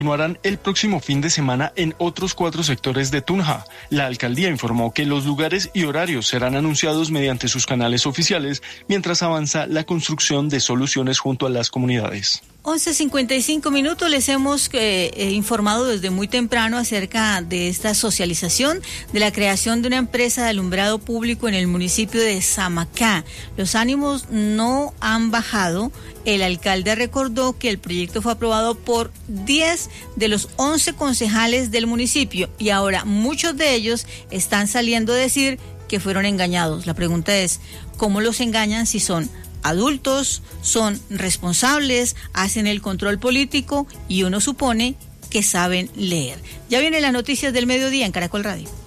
Continuarán el próximo fin de semana en otros 4 sectores de Tunja. La alcaldía informó que los lugares y horarios serán anunciados mediante sus canales oficiales mientras avanza la construcción de soluciones junto a las comunidades. 11:55, les hemos informado desde muy temprano acerca de esta socialización de la creación de una empresa de alumbrado público en el municipio de Samacá. Los ánimos no han bajado. El alcalde recordó que el proyecto fue aprobado por 10 de los 11 concejales del municipio y ahora muchos de ellos están saliendo a decir que fueron engañados. La pregunta es, ¿cómo los engañan si son adultos, son responsables, hacen el control político y uno supone que saben leer? Ya vienen las noticias del mediodía en Caracol Radio.